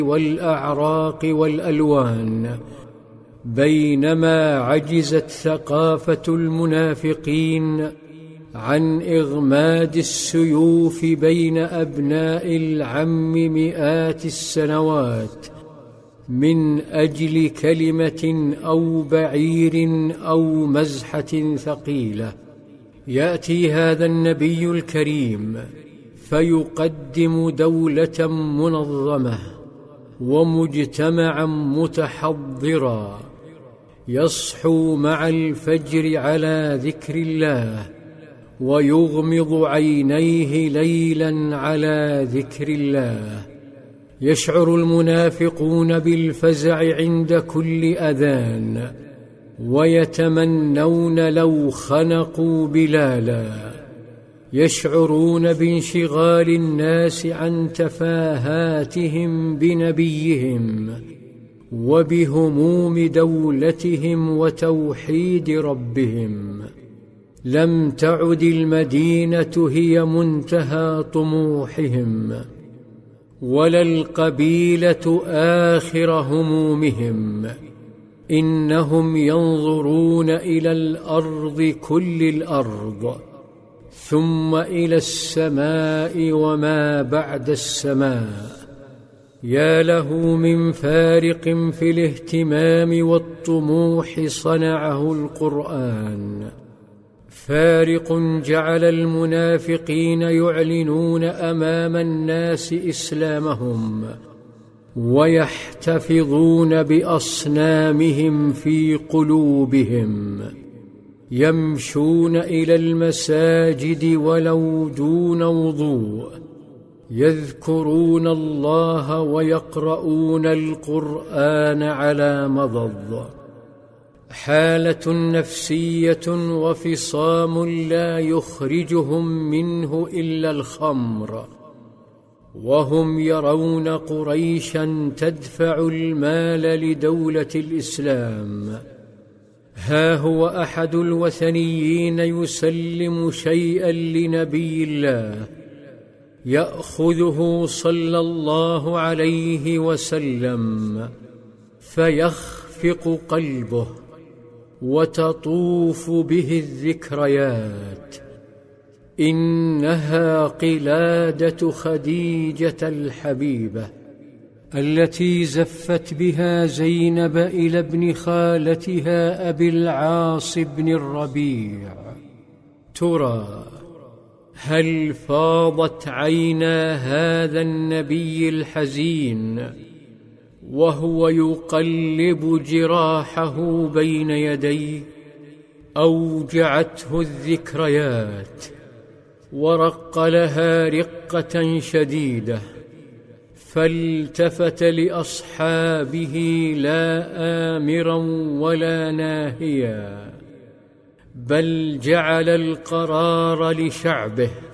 والأعراق والألوان، بينما عجزت ثقافة المنافقين عن إغماد السيوف بين أبناء العم مئات السنوات من أجل كلمة أو بعير أو مزحة ثقيلة. يأتي هذا النبي الكريم فيقدم دولة منظمة ومجتمعا متحضرا يصحو مع الفجر على ذكر الله ويغمض عينيه ليلا على ذكر الله. يشعر المنافقون بالفزع عند كل أذان ويتمنون لو خنقوا بلالا. يشعرون بانشغال الناس عن تفاهاتهم بنبيهم وبهموم دولتهم وتوحيد ربهم. لم تعد المدينة هي منتهى طموحهم ولا القبيلة آخر همومهم، إنهم ينظرون إلى الأرض كل الأرض ثم إلى السماء وما بعد السماء. يا له من فارق في الاهتمام والطموح صنعه القرآن، فارق جعل المنافقين يعلنون أمام الناس إسلامهم ويحتفظون بأصنامهم في قلوبهم، يمشون إلى المساجد ولو دون وضوء، يذكرون الله ويقرؤون القرآن على مضض. حالة نفسية وفصام لا يخرجهم منه إلا الخمر، وهم يرون قريشا تدفع المال لدولة الإسلام. ها هو أحد الوثنيين يسلم شيئا لنبي الله يأخذه صلى الله عليه وسلم فيخفق قلبه وتطوف به الذكريات. إنها قلادة خديجة الحبيبة التي زفت بها زينب إلى ابن خالتها أبي العاص بن الربيع. ترى هل فاضت عينا هذا النبي الحزين وهو يقلب جراحه بين يديه؟ أوجعته الذكريات ورق لها رقة شديدة، فالتفت لأصحابه لا آمرا ولا ناهيا، بل جعل القرار لشعبه